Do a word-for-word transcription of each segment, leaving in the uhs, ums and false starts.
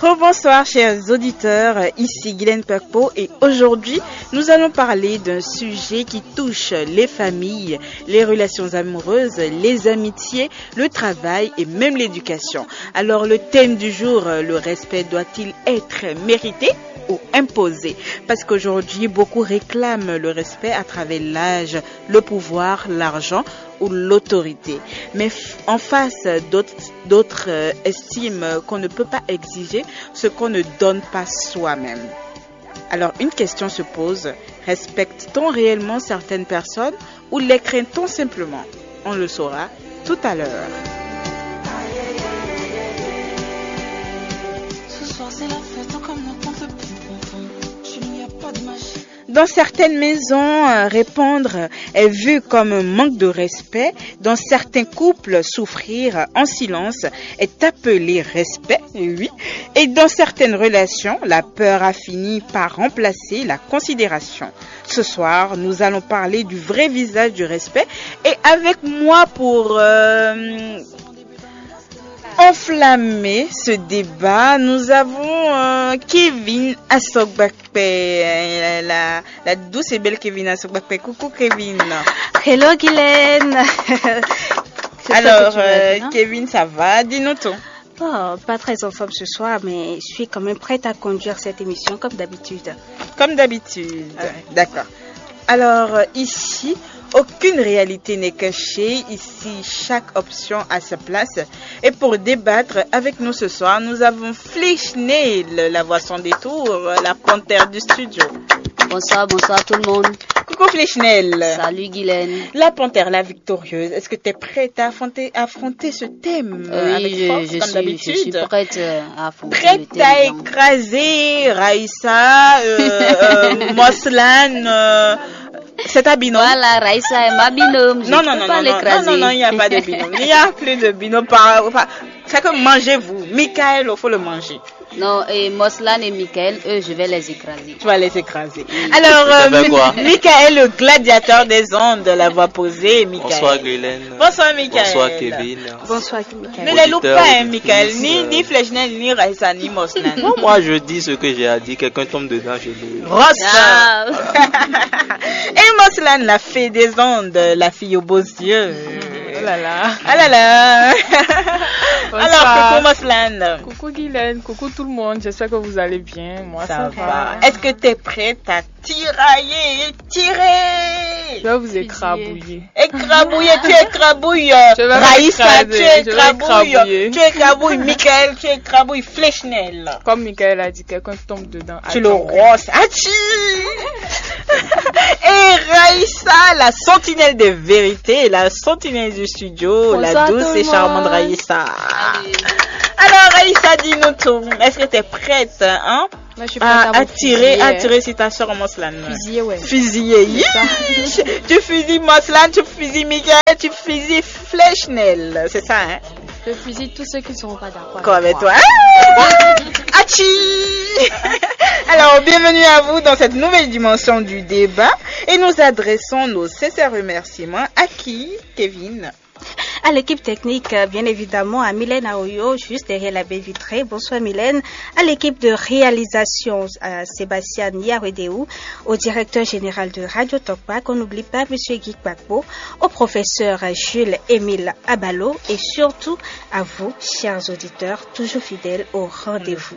Rebonsoir chers auditeurs, ici Guylaine Pacpo et aujourd'hui nous allons parler d'un sujet qui touche les familles, les relations amoureuses, les amitiés, le travail et même l'éducation. Alors le thème du jour, le respect doit-il être mérité ou imposé? Parce qu'aujourd'hui beaucoup réclament le respect à travers l'âge, le pouvoir, l'argent ou l'autorité. Mais en face, d'autres, d'autres euh, estiment qu'on ne peut pas exiger ce qu'on ne donne pas soi-même. Alors une question se pose, respecte-t-on réellement certaines personnes ou les craint-on simplement? On le saura tout à l'heure. Ce soir c'est la fête, comme ne compte plus confond. Il n'y a pas de magie. Dans certaines maisons, euh, répondre est vu comme un manque de respect. Dans certains couples, souffrir en silence est appelé respect, oui. Et dans certaines relations, la peur a fini par remplacer la considération. Ce soir, nous allons parler du vrai visage du respect. Et avec moi pour euh, enflammer ce débat, nous avons euh, Kevin Assogbakpe, la, la douce et belle Kevin Assogbakpe. Coucou Kevin. Hello Guylaine. Alors euh, Kevin, ça va? Dis-nous tout. Oh, pas très en forme ce soir, mais je suis quand même prête à conduire cette émission comme d'habitude. Comme d'habitude, ouais. D'accord. Alors euh, ici, aucune réalité n'est cachée. Ici, chaque option a sa place. Et pour débattre avec nous ce soir, nous avons Fléchnel, la voix sans détour, la panthère du studio. Bonsoir, bonsoir tout le monde. Coucou Fléchnel. Salut Guylaine. La panthère, la victorieuse. Est-ce que tu es prête à affronter, affronter ce thème oui, avec je, force, je comme suis, d'habitude? Je suis prête à affronter prête le thème. à écraser Raïssa, euh, euh, Moslan, euh, c'est ta binôme. Voilà, Raïssa est ma binôme. Je non, ne non, peux non, pas non, non, l'écraser. non, non, il n'y a pas de binôme. Il n'y a plus de binôme. Par, par, c'est que mangez-vous. Michael, il faut le manger. Non, et Moslan et Michael, eux, je vais les écraser. Tu vas les écraser. Oui. Alors, euh, Michael, le gladiateur des ondes, la voix posée. Michael. Bonsoir Guylaine. Bonsoir Michael. Bonsoir Kevin. Bonsoir Michael. Ne les loupe pas, hein, Michael. Ni, ni Fléchnel, ni Raïssa, ni Moslan. Non, moi, je dis ce que j'ai à dire. Quelqu'un tombe dedans, je le... Ross. Ah. Et Moslan, la fée des ondes, la fille aux beaux yeux. Oh là là. Ah là là. Alors, coucou Moslan. Coucou Guylaine, coucou tout le monde. J'espère que vous allez bien. Moi, ça, ça va. va. Est-ce que tu es prête à tirailler, tirer? Je vais vous écrabouiller. Écrabouiller, tu écrabouilles. Raïssa, tu écrabouilles. Tu écrabouilles Michael, tu écrabouilles Fléchnel. Comme Michael a dit, quelqu'un tombe dedans. Tu le rosses. Achi. Et Raïssa, la sentinelle des vérités, la sentinelle du studio, bonsoir la douce et charmante Raïssa. Allez. Alors Raïssa, dis-nous tout. Est-ce que tu es prête, hein? Moi, je suis prête à, à, à tirer, à tirer si ta soeur Moslan. Fusiller, ouais. Fusiller. Tu fusilles Moslan, tu fusilles Miguel, tu fusilles Fléchnel. C'est ça, hein? Je fusille tous ceux qui ne seront pas d'accord. Comme avec toi. Hachi. Alors, bienvenue à vous dans cette nouvelle dimension du débat. Et nous adressons nos sincères remerciements à qui, Kevin? À l'équipe technique, bien évidemment, à Mylène Aoyo, juste derrière la baie vitrée. Bonsoir Mylène. À l'équipe de réalisation, à Sébastien Niaredéou, au directeur général de Radio Tokpak. On n'oublie pas M. Guy Bakbo, au professeur Jules-Émile Abalo et surtout à vous, chers auditeurs, toujours fidèles au rendez-vous.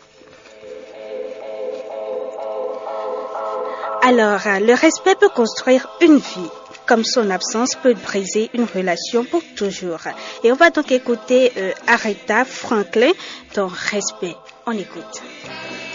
Alors, le respect peut construire une vie. Comme son absence peut briser une relation pour toujours. Et on va donc écouter euh, Aretha Franklin dans Respect. On écoute.